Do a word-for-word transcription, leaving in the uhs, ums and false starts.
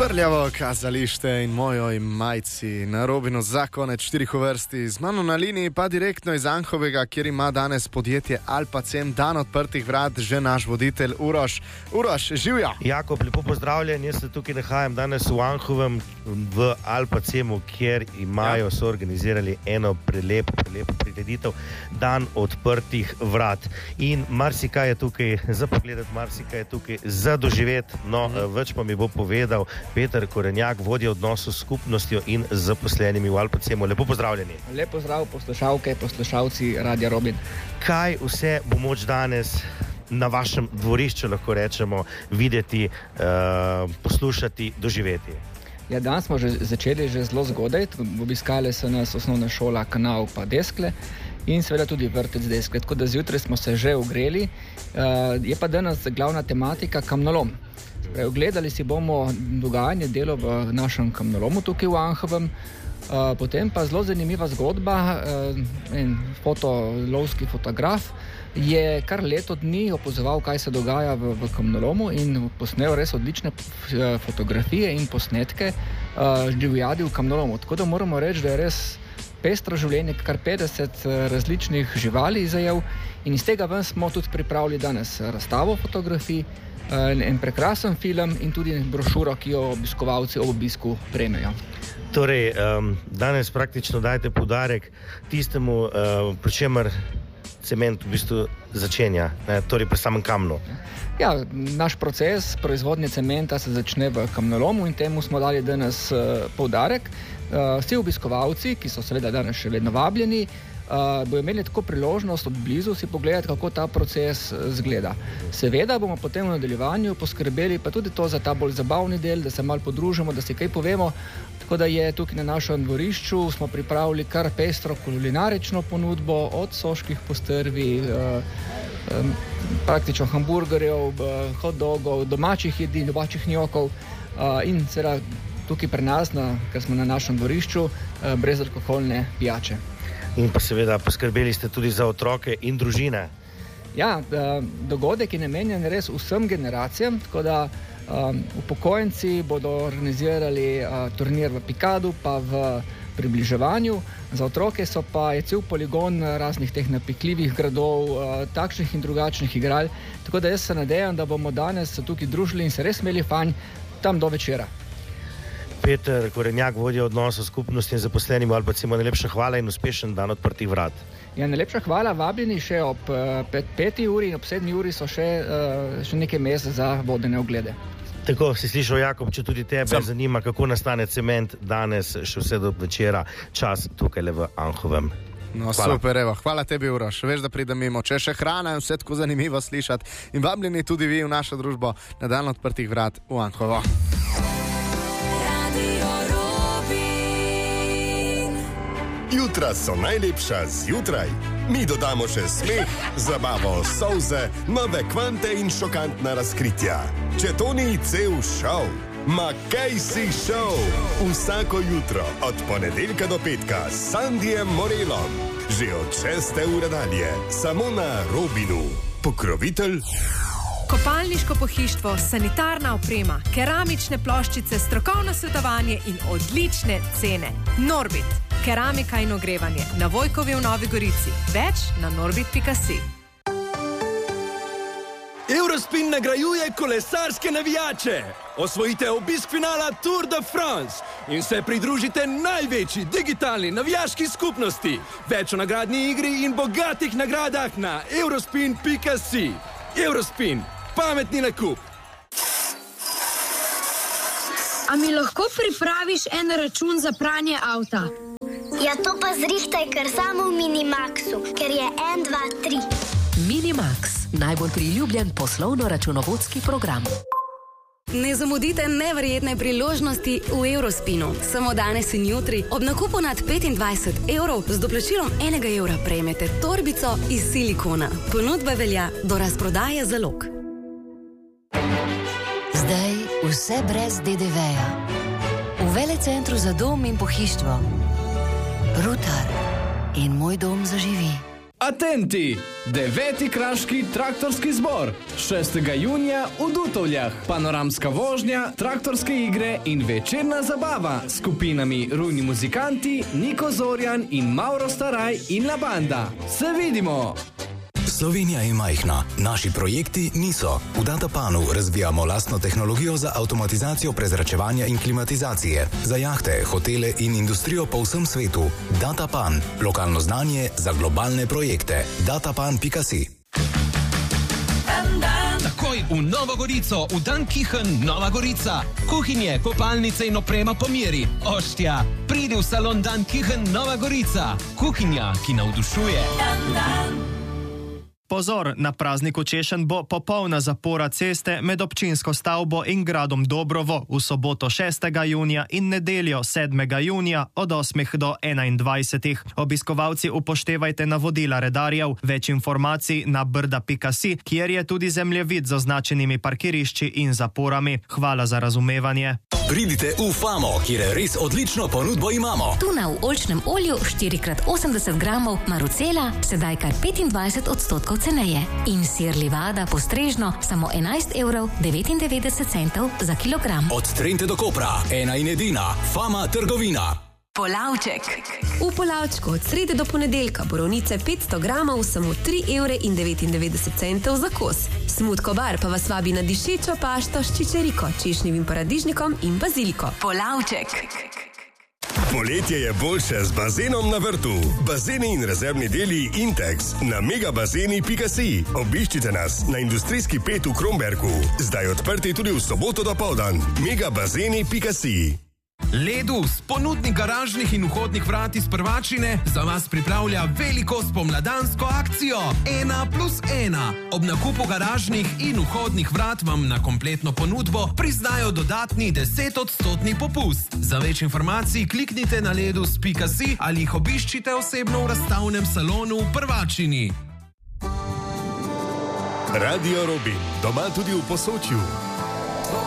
Prljavo kazalište in mojoj majci na Robinu za konec štirih v vrsti. Z mano na liniji pa direktno iz Anhovega, kjer ima danes podjetje Alpacem dan odprtih vrat, že naš voditelj Uroš. Uroš, živja! Jakob, lepo pozdravljen. Jaz se tukaj nahajam danes v Anhovem v Alpacemu, kjer imajo, so organizirali eno prelepo, prelepo prireditev, dan odprtih vrat. In marsikaj je tukaj za pogledati, marsikaj je tukaj za doživeti. No, več pa mi bo povedal Peter Korenjak, vodja odnosov s skupnostjo in zaposlenimi v Alpacemu. Lepo pozdravljeni. Lepo zdrav, poslušalke, poslušalci Radia Robin. Kaj vse bo moč danes na vašem dvorišču, lahko rečemo, videti, uh, poslušati, doživeti? Ja, danes smo že začeli že zelo zgodaj. Obiskali so nas osnovna šola Kanal pa Deskle in seveda tudi vrtec Deskle. Tako da zjutraj smo se že ogreli. Uh, je pa danes glavna tematika kamnolom. Ogledali si bomo dogajanje, delo v našem kamnolomu tukaj v Anhovem. Uh, potem pa zelo zanimiva zgodba. Uh, en fotolovski fotograf je kar leto dni opazoval, kaj se dogaja v, v kamnolomu in posnel res odlične fotografije in posnetke uh, divjadi v kamnolomu. Tako da moramo reči, da je res pestro življenje, kar petdeset različnih živali zajel, in iz tega ven smo tudi pripravili danes razstavo fotografij, en prekrasen film in tudi brošuro, ki jo obiskovalci ob obisku prejmejo. Torej, um, danes praktično dajete poudarek tistemu, uh, pri čemer cement v bistvu začenja, ne, torej pri samem kamnu. Ja, naš proces proizvodnje cementa se začne v kamnolomu in temu smo dali danes uh, poudarek. Uh, vsi obiskovalci, ki so seveda danes še vedno vabljeni, Uh, bojo imeli tako priložnost od blizu si pogledati, kako ta proces zgleda. Seveda bomo potem v nadaljevanju poskrbeli pa tudi to za ta bolj zabavni del, da se malo podružimo, da si kaj povemo. Tako da je tukaj na našem dvorišču smo pripravili kar pestro kulinarično ponudbo, od soških postrvi, uh, um, praktično hamburgerjev, uh, hot dogov, domačih jedi, domačih njokov uh, in seveda tukaj pri nas, na, ker smo na našem dvorišču, uh, brezalkoholne pijače. In pa seveda poskrbeli ste tudi za otroke in družine. Ja, dogodek je namenjen res vsem generacijam, tako da um, upokojenci bodo organizirali uh, turnir v pikadu pa v približevanju. Za otroke so pa je cel poligon raznih teh napikljivih gradov, uh, takšnih in drugačnih igral. Tako da jaz se nadejam, da bomo danes tukaj družili in se res imeli fajn tam do večera. Peter Korenjak, vodja odnosov skupnosti in zaposlenim v Alpacemu, najlepša hvala in uspešen dan odprtih vrat. Ja, najlepša hvala, vabljeni še ob pet, peti uri in ob sedmi uri so še, še nekaj mest za vodene oglede. Tako, si slišal, Jakob, če tudi tebe Sam. zanima, kako nastane cement danes še vse do večera, čas tukaj le v Anhovem. No, hvala. Super, evo, hvala tebi, Uroš. Veš, da pridem mimo, če še hrana in vse tako zanimivo slišati. In vabljeni tudi vi v našo družbo na dan odprtih vrat v Anhovo. Jutra so najlepša zjutraj. Mi dodamo še smeh, zabavo, solze, nove kvante in šokantna razkritja. Če to ni cel šov, ma kaj si šov? Vsako jutro od ponedeljka do petka s Sandijem Morelom. Že od šeste ure dalje, samo na Robinu. Pokrovitelj Kopalniško pohištvo, sanitarna oprema, keramične ploščice, strokovno svetovanje in odlične cene. Norbit, keramika in ogrevanje, na Vojkovi v Novi Gorici. Več na norbit pika si. Eurospin nagrajuje kolesarske navijače. Osvojite obisk finala Tour de France in se pridružite največji digitalni navijaški skupnosti. Več o nagradni igri in bogatih nagradah na eurospin pika si. Eurospin, pametni nakup. A mi lahko pripraviš en račun za pranje avta? Ja, to pa zrihtaj kar samo v Minimaxu, ker je en, dva, tri. Minimax, najbolj priljubljen poslovno-računovodski program. Ne zamudite neverjetne priložnosti v Eurospinu. Samo danes in jutri ob nakupu nad petindvajset evrov z doplačilom enega evra prejmete torbico iz silikona. Ponudba velja do razprodaje zalog. Zdaj vse brez de de veja. V Velecentru za dom in pohištvo. Rutar in Moj dom zaživi. Atenti! Deveti kraški traktorski zbor. šestega junija v Dutovljah. Panoramska vožnja, traktorske igre in večerna zabava s skupinami Rujni muzikanti, Niko Zorjan in Mauro Staraj in La Banda. Se vidimo! Slovenija je majhna, naši projekti niso. V Datapanu razvijamo lastno tehnologijo za avtomatizacijo prezračevanja in klimatizacije, za jahte, hotele in industrijo po vsem svetu. Datapan, lokalno znanje za globalne projekte. datapan pika si. Takoj v Novo Gorico, v Dan Kichen, Nova Gorica. Kuhinje, kopalnice in oprema po meri. Oštja, pridi v salon Dan Kichen, Nova Gorica. Kuhinja, ki navdušuje. Dan, dan. Pozor, na prazniku češenj bo popolna zapora ceste med občinsko stavbo in gradom Dobrovo v soboto šestega junija in nedeljo sedmega junija od osmih do enaindvajsetih. Obiskovalci upoštevajte navodila redarjev, več informacij na brda pika si, kjer je tudi zemljevid z označenimi parkirišči in zaporami. Hvala za razumevanje. Pridite v Famo, kjer res odlično ponudbo imamo. Tuna v oljčnem olju štiri krat osemdeset gramov, marucela, sedaj kar petindvajset odstotkov ceneje. In sir livada postrežno, samo enajst evrov devetindevetdeset centov za kilogram. Od Trente do Kopra, ena in edina, Fama trgovina. Polavček. V Polavčku od srede do ponedeljka borovnice petsto gramov, samo tri evre in devetindevetdeset centov za kos. Smutko bar pa vas vabi na dišečo pašto s čičeriko, češnjevim paradižnikom in baziliko. Polavček. Poletje je boljše z bazenom na vrtu. Bazeni in rezervni deli Intex na megabazeni pika si. Obiščite nas na industrijski pet v Kromberku. Zdaj odprti tudi v soboto dopoldan. megabazeni pika si. Ledus, ponudnik garažnih in vhodnih vrat iz Prvačine, za vas pripravlja veliko spomladansko akcijo. Ena plus ena. Ob nakupu garažnih in vhodnih vrat vam na kompletno ponudbo priznajo dodatni desetodstotni popust. Za več informacij kliknite na ledus pika si ali jih obiščite osebno v razstavnem salonu v Prvačini. Radio Robin, doma tudi v Posočju.